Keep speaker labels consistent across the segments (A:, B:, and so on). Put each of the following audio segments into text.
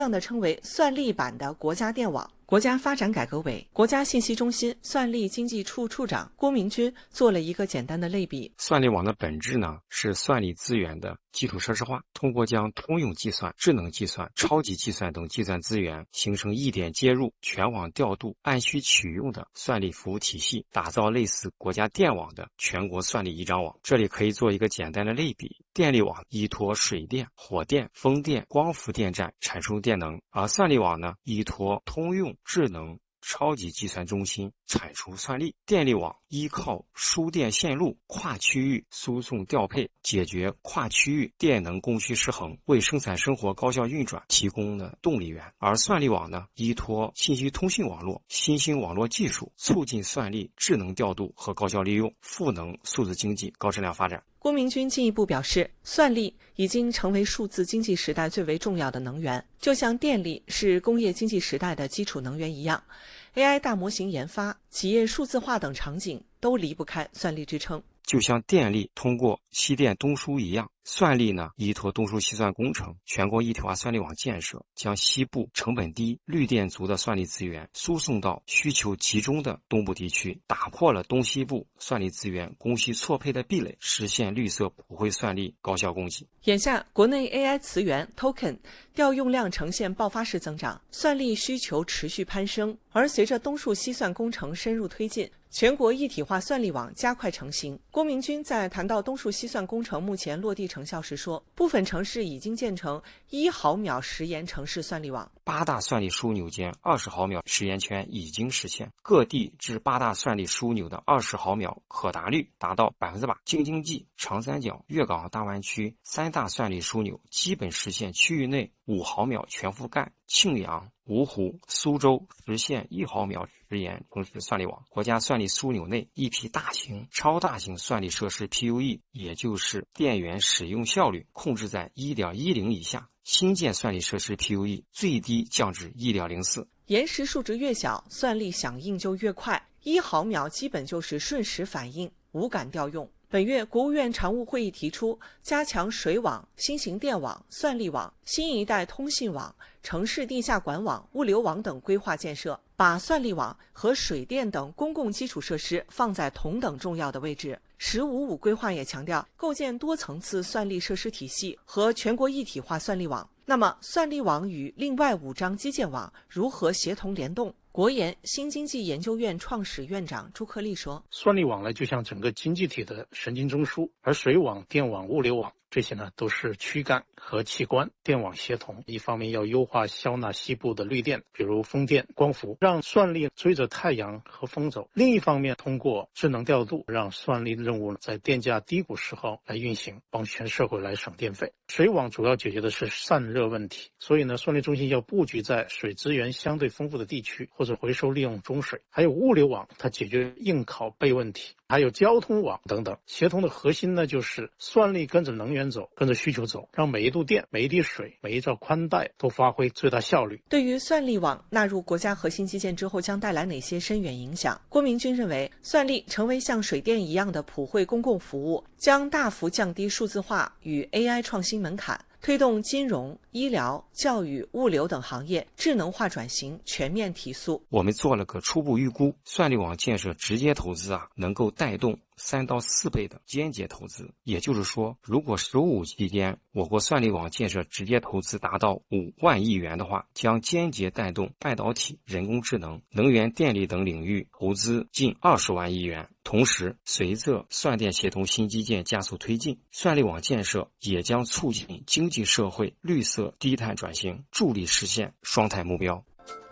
A: 的称为算力版的国家电网。国家发展改革委、国家信息中心算力经济处处长郭明军做了一个简单的类比。
B: 算力网的本质呢，是算力资源的基础设施化，通过将通用计算、智能计算、超级计算等计算资源形成一点接入、全网调度、按需取用的算力服务体系，打造类似国家电网的全国算力一张网。这里可以做一个简单的类比，电力网依托水电、火电、风电、光伏电站产生电能，而算力网呢，依托通用、智能、超级计算中心产出算力。电力网依靠输电线路跨区域输送调配，解决跨区域电能供需失衡，为生产生活高效运转提供了动力源。而算力网呢，依托信息通信网络、新兴网络技术，促进算力智能调度和高效利用，赋能数字经济高质量发展。
A: 郭明军进一步表示，算力已经成为数字经济时代最为重要的能源，就像电力是工业经济时代的基础能源一样， AI 大模型研发、企业数字化等场景都离不开算力支撑。
B: 就像电力通过西电东输一样，算力呢依托东输西算工程，全国一体化算力网建设，将西部成本低、绿电足的算力资源输送到需求集中的东部地区，打破了东西部算力资源供需错配的壁垒，实现绿色普惠算力高效供给。
A: 眼下，国内 AI 词源 token 调用量呈现爆发式增长，算力需求持续攀升，而随着东数西算工程深入推进，全国一体化算力网加快成型。郭明军在谈到东数西算工程目前落地成效时说，部分城市已经建成1毫秒时延城市算力网
B: ，8大算力枢纽间20毫秒时延圈已经实现，各地至8大算力枢纽的20毫秒可达率达到100%。京津冀、长三角、粤港澳大湾区3大算力枢纽基本实现区域内5毫秒全覆盖，庆阳、芜湖、苏州实现1毫秒时延城市算力网。国家算力枢纽内一批大型、超大型算力设施 PUE， 也就是电源使用效率控制在 1.10 以下，新建算力设施 PUE 最低降至 1.04。
A: 延时数值越小，算力响应就越快，1毫秒基本就是瞬时反应，无感调用。本月，国务院常务会议提出，加强水网、新型电网、算力网、新一代通信网、城市地下管网、物流网等规划建设，把算力网和水电等公共基础设施放在同等重要的位置。“15+5”规划也强调，构建多层次算力设施体系和全国一体化算力网。那么，算力网与另外5张基建网如何协同联动？国研新经济研究院创始院长朱克力说，
C: 算力网呢，就像整个经济体的神经中枢，而水网、电网、物流网这些呢，都是躯干和器官，电网协同。一方面要优化消纳西部的绿电，比如风电、光伏，让算力追着太阳和风走；另一方面，通过智能调度，让算力任务在电价低谷时候来运行，帮全社会来省电费。水网主要解决的是散热问题，所以呢，算力中心要布局在水资源相对丰富的地区，或者回收利用中水。还有物流网，它解决应拷贝问题。还有交通网等等，协同的核心呢，就是算力跟着能源走，跟着需求走，让每一度电、每一滴水、每一兆宽带都发挥最大效率。
A: 对于算力网纳入国家核心基建之后将带来哪些深远影响，郭明军认为，算力成为像水电一样的普惠公共服务，将大幅降低数字化与 AI 创新门槛，推动金融、医疗、教育、物流等行业智能化转型全面提速。
B: 我们做了个初步预估，算力网建设直接投资能够带动3到4倍的间接投资。也就是说，如果15期间我国算力网建设直接投资达到5万亿元的话，将间接带动半导体、人工智能、能源电力等领域投资近20万亿元。同时，随着算电协同新基建加速推进，算力网建设也将促进经济社会绿色低碳转型，助力实现双碳目標。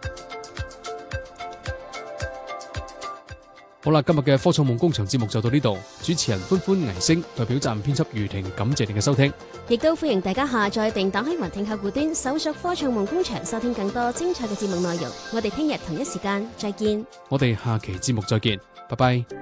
D: 好啦，今日嘅科創夢工場節目就到呢度，主持人歡歡倪星，代表責任編輯余婷，感謝你嘅收聽。
E: 亦都歡迎大家下載並打開雲聽客戶端，搜索科創夢工場，收聽更多精彩嘅節目內容。我哋聽日同一時間再見。
D: 我哋下期節目再見，拜拜。